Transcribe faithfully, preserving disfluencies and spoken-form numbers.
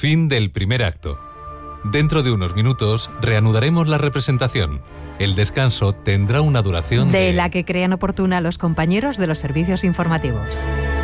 Fin del primer acto. Dentro de unos minutos reanudaremos la representación. El descanso tendrá una duración de... de la que crean oportuna los compañeros de los servicios informativos.